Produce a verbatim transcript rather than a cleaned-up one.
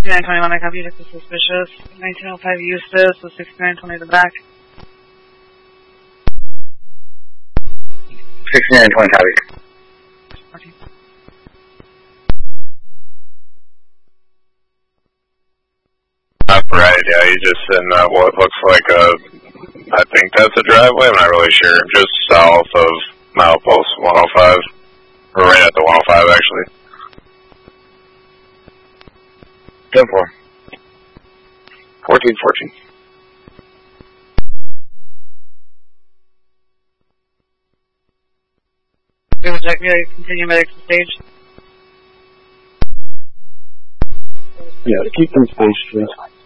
sixty-nine twenty-one, I copy, detective suspicious. nineteen oh five Eustis with sixty-nine twenty the back. sixty-nine twenty copy. Okay. Right, yeah, he's just in uh, what looks like a, I think that's a driveway, I'm not really sure, just south of milepost one oh five, or right at the one oh five actually. ten four. fourteen fourteen. We will check, yeah, continue medics to stage. Yeah, keep them staged, please.